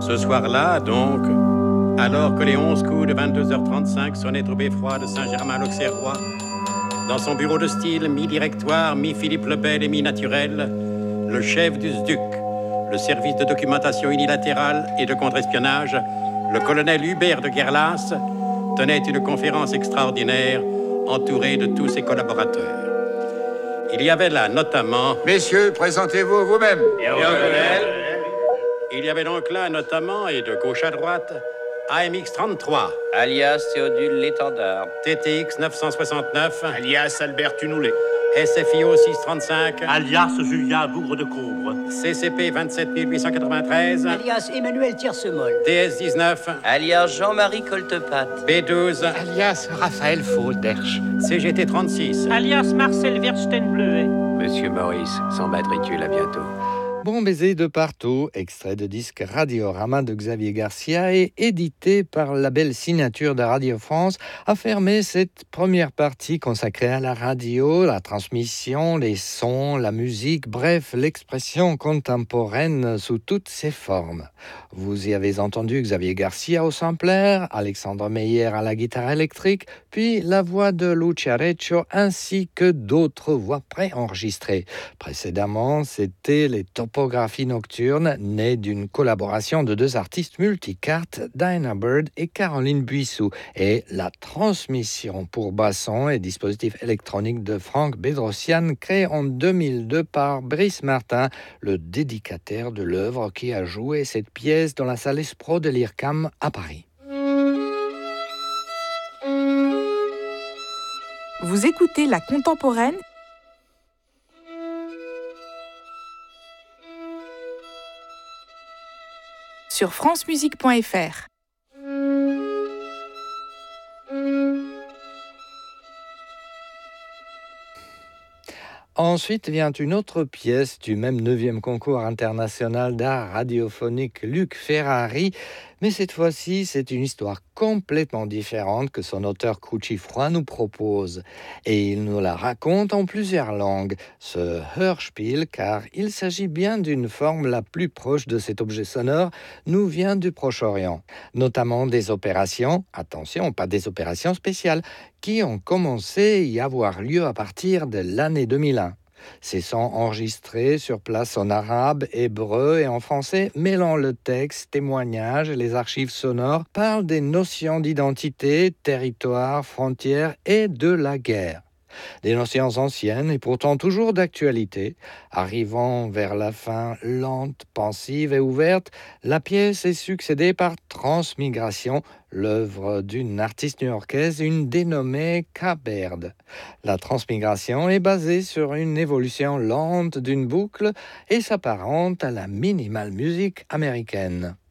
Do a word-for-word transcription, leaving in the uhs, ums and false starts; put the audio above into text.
Ce soir-là, donc, alors que les onze coups de vingt-deux heures trente-cinq sonnaient au beffroi de Saint-Germain-l'Auxerrois, dans son bureau de style mi-directoire, mi-Philippe le Bel et mi-naturel, le chef du S D U C, le service de documentation unilatérale et de contre-espionnage, le colonel Hubert de Guerlas, tenait une conférence extraordinaire entouré de tous ses collaborateurs. Il y avait là notamment... Messieurs, présentez-vous vous-même. Bien au colonel. Il y avait donc là notamment, et de gauche à droite, A M X trente-trois. Alias Théodule L'Étendard. T T X neuf cent soixante-neuf. Alias Albert Tunoulet. S F I O six cent trente-cinq. Alias Julien Bougre de Combre. C C P vingt-sept mille huit cent quatre-vingt-treize. Alias Emmanuel Tiersemol. T S dix-neuf. Alias Jean-Marie Coltepat. B douze. Alias Raphaël Fauderche. C G T trente-six. Alias Marcel Verstenbleuet. Monsieur Maurice, sans matricule, à bientôt. Bon baiser de partout, extrait de disque Radiorama de Xavier Garcia et édité par la belle signature de Radio France, a fermé cette première partie consacrée à la radio, la transmission, les sons, la musique, bref, l'expression contemporaine sous toutes ses formes. Vous y avez entendu Xavier Garcia au sampler, Alexandre Meyer à la guitare électrique, puis la voix de Lucia Reccio ainsi que d'autres voix préenregistrées. Précédemment, c'était les topographies nocturnes nées d'une collaboration de deux artistes multicartes, Dinah Bird et Caroline Buissou, et la transmission pour basson et dispositif électronique de Franck Bedrosian, créé en deux mille deux par Brice Martin, le dédicataire de l'œuvre qui a joué cette pièce dans la salle Espro de l'I R C A M à Paris. Vous écoutez La Contemporaine sur francemusique point f r. Ensuite vient une autre pièce du même neuvième concours international d'art radiophonique Luc Ferrari, mais cette fois-ci c'est une histoire complètement différente que son auteur Crucifroid nous propose. Et il nous la raconte en plusieurs langues, ce Hörspiel, car il s'agit bien d'une forme la plus proche de cet objet sonore, nous vient du Proche-Orient, notamment des opérations, attention, pas des opérations spéciales, qui ont commencé à y avoir lieu à partir de l'année deux mille un. Ces sons enregistrés sur place en arabe, hébreu et en français, mêlant le texte, témoignages et les archives sonores, parlent des notions d'identité, territoire, frontières et de la guerre. Des notions anciennes et pourtant toujours d'actualité. Arrivant vers la fin lente, pensive et ouverte, la pièce est succédée par Transmigration, l'œuvre d'une artiste new-yorkaise, une dénommée K-Baird. La transmigration est basée sur une évolution lente d'une boucle et s'apparente à la minimal music américaine.